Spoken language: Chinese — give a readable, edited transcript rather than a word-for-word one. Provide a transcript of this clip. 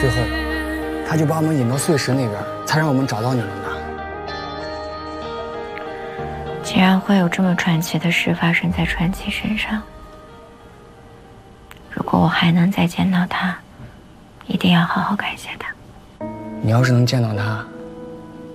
最后，他就把我们引到碎石那边，才让我们找到你们的。 既然会有这么传奇的事发生在传奇身上，如果我还能再见到他，一定要好好感谢他。 你要是能见到他，